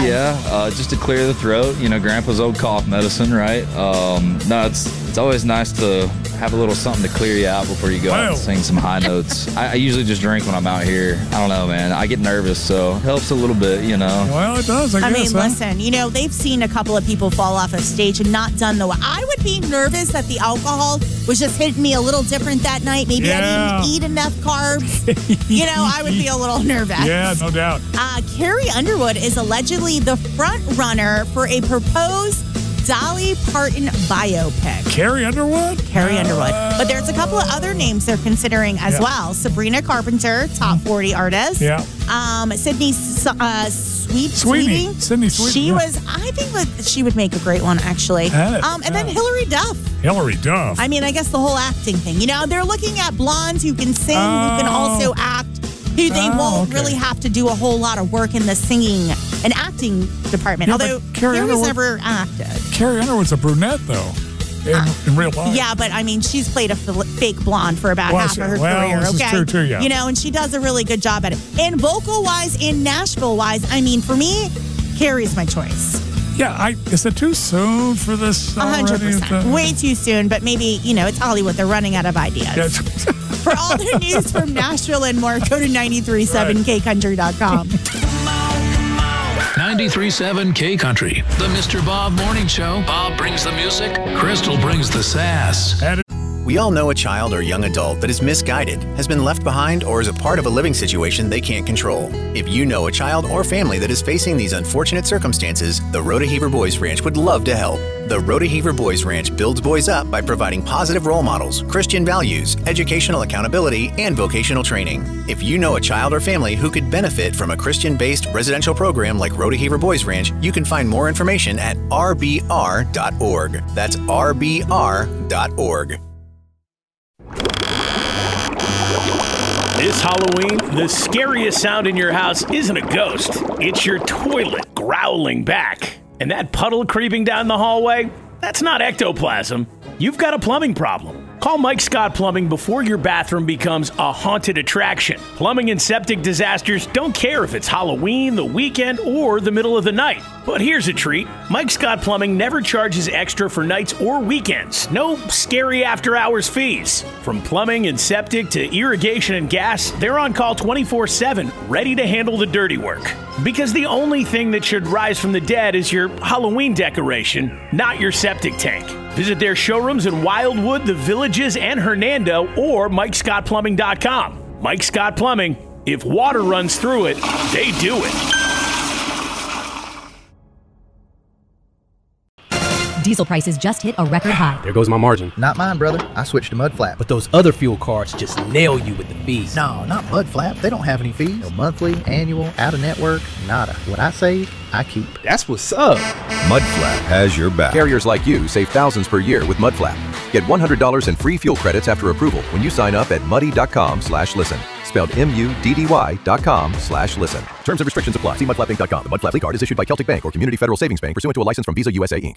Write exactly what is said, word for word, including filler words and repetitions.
yeah, uh, just to clear the throat. You know, Grandpa's old cough medicine, right? Um, no, it's it's always nice to have a little something to clear you out before you go out and sing some high notes. I, I usually just drink when I'm out here. I don't know, man. I get nervous, so it helps a little bit, you know. Well, it does, I, I guess. mean, huh? listen, you know, they've seen a couple of people fall off a stage and not done the way. I would be nervous that the alcohol was just hitting me a little different that night. Maybe Yeah. I didn't eat enough carbs. You know, I would be a little nervous. Yeah, no doubt. Uh, Carrie Underwood is allegedly the front runner for a proposed Dolly Parton biopic. Carrie Underwood? Carrie Underwood. But there's a couple of other names they're considering as Yeah. well. Sabrina Carpenter, top forty artist. Yeah. Um, Sydney uh, Sweet Sweeney. Sweeting. Sydney Sweeney, She yeah. was, I think that she would make a great one, actually. Yeah, Um, and then yeah. Hilary Duff. Hilary Duff. I mean, I guess the whole acting thing. You know, they're looking at blondes who can sing, who can Oh. also act, who they Oh, won't okay. really have to do a whole lot of work in the singing and acting department. Yeah, but Although Carrie Carrie's Underwood- never acted. Carrie Underwood's a brunette, though, in, in real life. Yeah, but I mean, she's played a fil- fake blonde for about Well, half she- of her well, career. this is Okay, true, too, yeah. You know, and she does a really good job at it. And vocal wise, and Nashville wise, I mean, for me, Carrie's my choice. Yeah, I, is it too soon for this A hundred already? percent. Way too soon, but maybe, you know, it's Hollywood. They're running out of ideas. Yes. For all the news from Nashville and more, go to nine three seven k country dot com. ninety-three point seven K Country, the Mister Bob Morning Show. Bob brings the music, Crystal brings the sass. We all know a child or young adult that is misguided, has been left behind, or is a part of a living situation they can't control. If you know a child or family that is facing these unfortunate circumstances, the Rhoda-Heaver Boys Ranch would love to help. The Rhoda-Heaver Boys Ranch builds boys up by providing positive role models, Christian values, educational accountability, and vocational training. If you know a child or family who could benefit from a Christian-based residential program like Rhoda-Heaver Boys Ranch, you can find more information at r b r dot org. That's r b r dot org. This Halloween, the scariest sound in your house isn't a ghost. It's your toilet growling back. And that puddle creeping down the hallway, that's not ectoplasm. You've got a plumbing problem. Call Mike Scott Plumbing before your bathroom becomes a haunted attraction. Plumbing and septic disasters don't care if it's Halloween, the weekend, or the middle of the night. But here's a treat. Mike Scott Plumbing never charges extra for nights or weekends. No scary after-hours fees. From plumbing and septic to irrigation and gas, they're on call twenty-four seven, ready to handle the dirty work. Because the only thing that should rise from the dead is your Halloween decoration, not your septic tank. Visit their showrooms in Wildwood, The Villages, and Hernando, or mike scott plumbing dot com. Mike Scott Plumbing. If water runs through it, they do it. Diesel prices just hit a record high. There goes my margin. Not mine, brother. I switched to Mudflap. But those other fuel cards just nail you with the fees. No, not Mudflap. They don't have any fees. No monthly, annual, out-of-network, nada. What I save, I keep. That's what's up. Mudflap has your back. Carriers like you save thousands per year with Mudflap. Get one hundred dollars in free fuel credits after approval when you sign up at muddy.com slash listen. Spelled M U D D Y dot com slash listen. Terms and restrictions apply. See mudflap inc dot com. The Mudflap card is issued by Celtic Bank or Community Federal Savings Bank pursuant to a license from Visa U S A Incorporated.